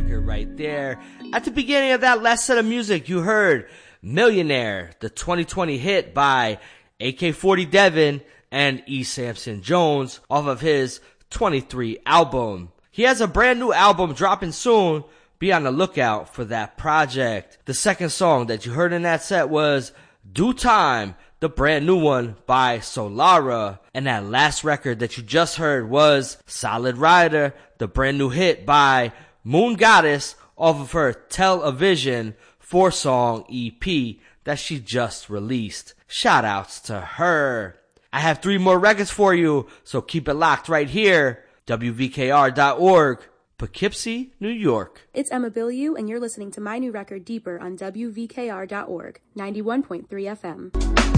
record right there. At the beginning of that last set of music, you heard Millionaire, the 2020 hit by AK-40 Devin and E. Samson Jones off of his 23 album. He has a brand new album dropping soon. Be on the lookout for that project. The second song that you heard in that set was Due Time, the brand new one by Solara. And that last record that you just heard was Solid Rider, the brand new hit by Moon Goddess off of her Television 4-song EP that she just released. Shout outs to her. I have 3 more records for you, so keep it locked right here. WVKR.org, Poughkeepsie, New York. It's Emma Bilyeu, and you're listening to my new record Deeper on WVKR.org, 91.3 FM.